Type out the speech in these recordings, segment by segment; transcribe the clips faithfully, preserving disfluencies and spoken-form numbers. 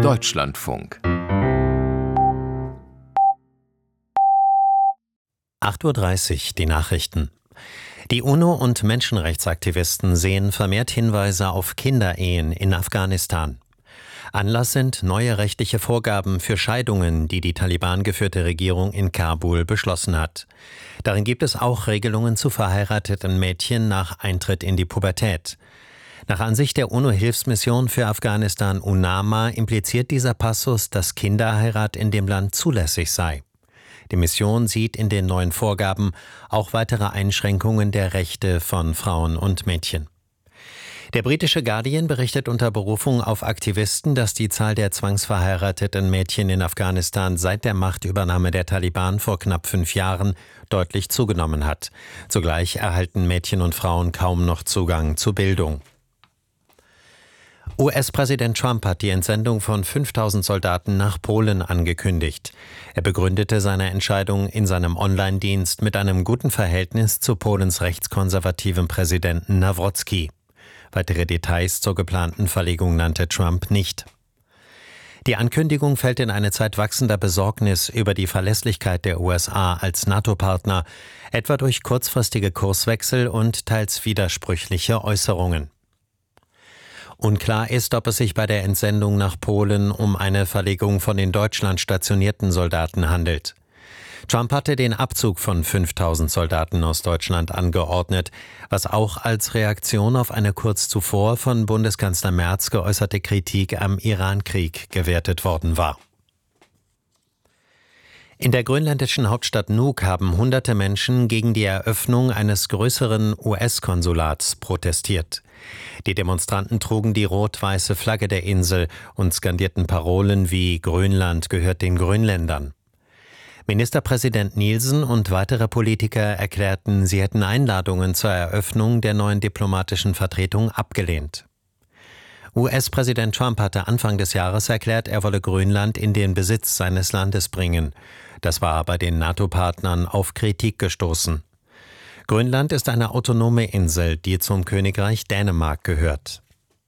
Deutschlandfunk. acht Uhr dreißig, die Nachrichten. Die UNO und Menschenrechtsaktivisten sehen vermehrt Hinweise auf Kinderehen in Afghanistan. Anlass sind neue rechtliche Vorgaben für Scheidungen, die die Taliban-geführte Regierung in Kabul beschlossen hat. Darin gibt es auch Regelungen zu verheirateten Mädchen nach Eintritt in die Pubertät. Nach Ansicht der UNO-Hilfsmission für Afghanistan UNAMA impliziert dieser Passus, dass Kinderheirat in dem Land zulässig sei. Die Mission sieht in den neuen Vorgaben auch weitere Einschränkungen der Rechte von Frauen und Mädchen. Der britische Guardian berichtet unter Berufung auf Aktivisten, dass die Zahl der zwangsverheirateten Mädchen in Afghanistan seit der Machtübernahme der Taliban vor knapp fünf Jahren deutlich zugenommen hat. Zugleich erhalten Mädchen und Frauen kaum noch Zugang zu Bildung. U S-Präsident Trump hat die Entsendung von fünftausend Soldaten nach Polen angekündigt. Er begründete seine Entscheidung in seinem Online-Dienst mit einem guten Verhältnis zu Polens rechtskonservativen Präsidenten Nawrocki. Weitere Details zur geplanten Verlegung nannte Trump nicht. Die Ankündigung fällt in eine Zeit wachsender Besorgnis über die Verlässlichkeit der U S A als NATO-Partner, etwa durch kurzfristige Kurswechsel und teils widersprüchliche Äußerungen. Unklar ist, ob es sich bei der Entsendung nach Polen um eine Verlegung von in Deutschland stationierten Soldaten handelt. Trump hatte den Abzug von fünftausend Soldaten aus Deutschland angeordnet, was auch als Reaktion auf eine kurz zuvor von Bundeskanzler Merz geäußerte Kritik am Iran-Krieg gewertet worden war. In der grönländischen Hauptstadt Nuuk haben hunderte Menschen gegen die Eröffnung eines größeren U S-Konsulats protestiert. Die Demonstranten trugen die rot-weiße Flagge der Insel und skandierten Parolen wie »Grönland gehört den Grönländern«. Ministerpräsident Nielsen und weitere Politiker erklärten, sie hätten Einladungen zur Eröffnung der neuen diplomatischen Vertretung abgelehnt. U S-Präsident Trump hatte Anfang des Jahres erklärt, er wolle Grönland in den Besitz seines Landes bringen. Das war bei den NATO-Partnern auf Kritik gestoßen. Grönland ist eine autonome Insel, die zum Königreich Dänemark gehört.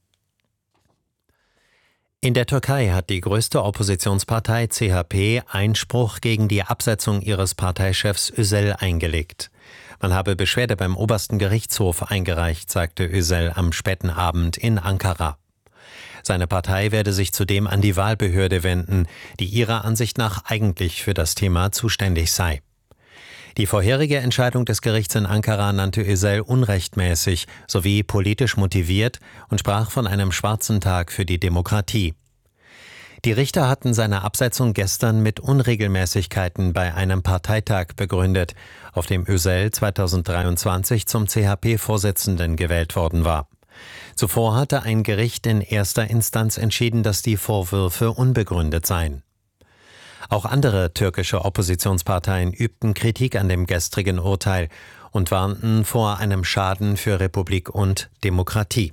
In der Türkei hat die größte Oppositionspartei C H P Einspruch gegen die Absetzung ihres Parteichefs Özel eingelegt. Man habe Beschwerde beim obersten Gerichtshof eingereicht, sagte Özel am späten Abend in Ankara. Seine Partei werde sich zudem an die Wahlbehörde wenden, die ihrer Ansicht nach eigentlich für das Thema zuständig sei. Die vorherige Entscheidung des Gerichts in Ankara nannte Özel unrechtmäßig sowie politisch motiviert und sprach von einem schwarzen Tag für die Demokratie. Die Richter hatten seine Absetzung gestern mit Unregelmäßigkeiten bei einem Parteitag begründet, auf dem Özel zweitausenddreiundzwanzig zum C H P-Vorsitzenden gewählt worden war. Zuvor hatte ein Gericht in erster Instanz entschieden, dass die Vorwürfe unbegründet seien. Auch andere türkische Oppositionsparteien übten Kritik an dem gestrigen Urteil und warnten vor einem Schaden für Republik und Demokratie.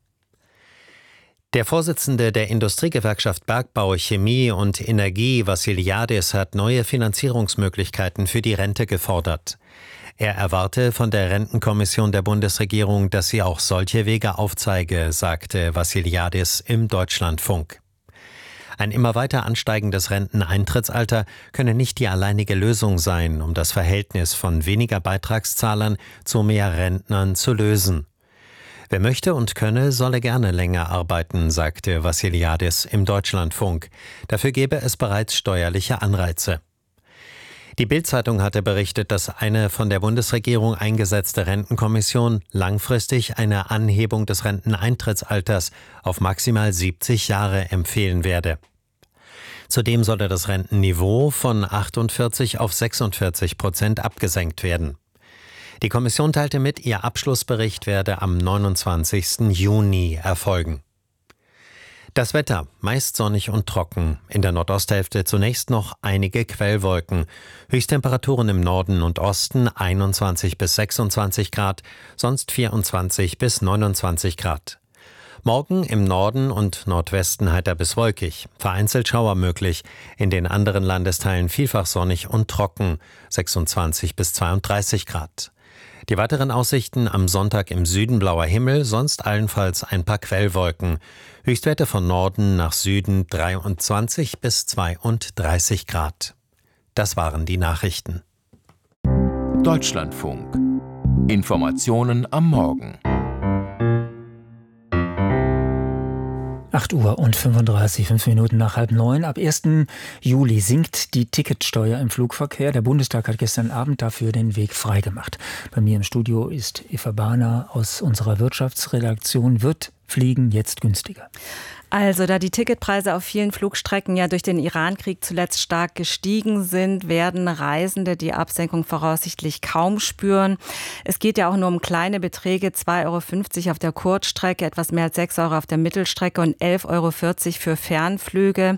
Der Vorsitzende der Industriegewerkschaft Bergbau, Chemie und Energie, Vassiliadis, hat neue Finanzierungsmöglichkeiten für die Rente gefordert. Er erwarte von der Rentenkommission der Bundesregierung, dass sie auch solche Wege aufzeige, sagte Vassiliadis im Deutschlandfunk. Ein immer weiter ansteigendes Renteneintrittsalter könne nicht die alleinige Lösung sein, um das Verhältnis von weniger Beitragszahlern zu mehr Rentnern zu lösen. Wer möchte und könne, solle gerne länger arbeiten, sagte Vassiliadis im Deutschlandfunk. Dafür gebe es bereits steuerliche Anreize. Die Bild-Zeitung hatte berichtet, dass eine von der Bundesregierung eingesetzte Rentenkommission langfristig eine Anhebung des Renteneintrittsalters auf maximal siebzig Jahre empfehlen werde. Zudem solle das Rentenniveau von achtundvierzig auf sechsundvierzig Prozent abgesenkt werden. Die Kommission teilte mit, ihr Abschlussbericht werde am neunundzwanzigsten Juni erfolgen. Das Wetter, meist sonnig und trocken. In der Nordosthälfte zunächst noch einige Quellwolken. Höchsttemperaturen im Norden und Osten einundzwanzig bis sechsundzwanzig Grad, sonst vierundzwanzig bis neunundzwanzig Grad. Morgen im Norden und Nordwesten heiter bis wolkig, vereinzelt Schauer möglich, in den anderen Landesteilen vielfach sonnig und trocken, sechsundzwanzig bis zweiunddreißig Grad. Die weiteren Aussichten: am Sonntag im Süden blauer Himmel, sonst allenfalls ein paar Quellwolken. Höchstwerte von Norden nach Süden dreiundzwanzig bis zweiunddreißig Grad. Das waren die Nachrichten. Deutschlandfunk. Informationen am Morgen. acht Uhr und fünfunddreißig, fünf Minuten nach halb neun. Ab ersten Juli sinkt die Ticketsteuer im Flugverkehr. Der Bundestag hat gestern Abend dafür den Weg freigemacht. Bei mir im Studio ist Eva Bahner aus unserer Wirtschaftsredaktion. Wird Fliegen jetzt günstiger? Also, da die Ticketpreise auf vielen Flugstrecken ja durch den Irankrieg zuletzt stark gestiegen sind, werden Reisende die Absenkung voraussichtlich kaum spüren. Es geht ja auch nur um kleine Beträge, zwei Euro fünfzig auf der Kurzstrecke, etwas mehr als sechs Euro auf der Mittelstrecke und elf Euro vierzig für Fernflüge.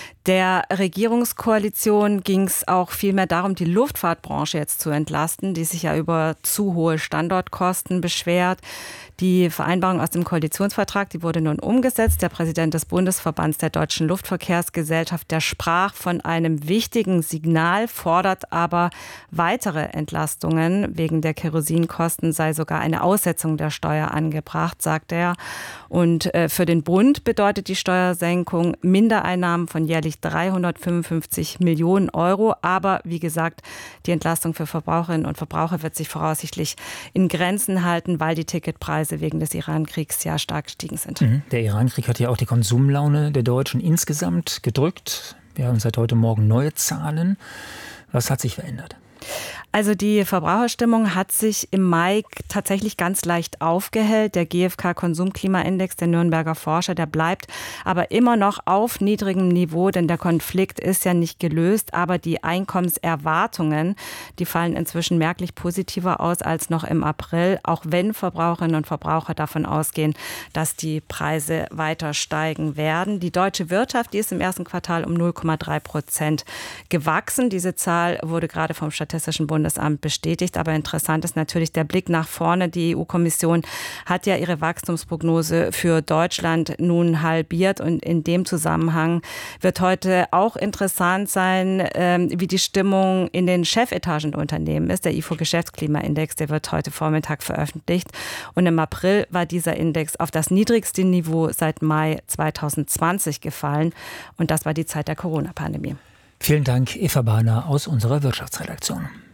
Der Regierungskoalition ging es auch vielmehr darum, die Luftfahrtbranche jetzt zu entlasten, die sich ja über zu hohe Standortkosten beschwert. Die Vereinbarung aus dem Koalitionsvertrag, die wurde nun umgesetzt. Der Präsident des Bundesverbands der Deutschen Luftverkehrsgesellschaft, der sprach von einem wichtigen Signal, fordert aber weitere Entlastungen. Wegen der Kerosinkosten sei sogar eine Aussetzung der Steuer angebracht, sagt er. Und für den Bund bedeutet die Steuersenkung Mindereinnahmen von jährlich dreihundertfünfundfünfzig Millionen Euro. Aber wie gesagt, die Entlastung für Verbraucherinnen und Verbraucher wird sich voraussichtlich in Grenzen halten, weil die Ticketpreise wegen des Irankriegs ja stark gestiegen sind. Mhm. Der Irankrieg hat ja auch die Konsumlaune der Deutschen insgesamt gedrückt. Wir haben seit heute Morgen neue Zahlen. Was hat sich verändert? Also die Verbraucherstimmung hat sich im Mai tatsächlich ganz leicht aufgehellt. Der G f K-Konsumklimaindex der Nürnberger Forscher, der bleibt aber immer noch auf niedrigem Niveau, denn der Konflikt ist ja nicht gelöst. Aber die Einkommenserwartungen, die fallen inzwischen merklich positiver aus als noch im April, auch wenn Verbraucherinnen und Verbraucher davon ausgehen, dass die Preise weiter steigen werden. Die deutsche Wirtschaft, die ist im ersten Quartal um null Komma drei Prozent gewachsen. Diese Zahl wurde gerade vom Statistischen Bundesamt bestätigt. Aber interessant ist natürlich der Blick nach vorne. Die E U-Kommission hat ja ihre Wachstumsprognose für Deutschland nun halbiert. Und in dem Zusammenhang wird heute auch interessant sein, wie die Stimmung in den Chefetagen der Unternehmen ist. Der I F O-Geschäftsklimaindex, der wird heute Vormittag veröffentlicht. Und im April war dieser Index auf das niedrigste Niveau seit Mai zweitausendzwanzig gefallen. Und das war die Zeit der Corona-Pandemie. Vielen Dank, Eva Bahner aus unserer Wirtschaftsredaktion.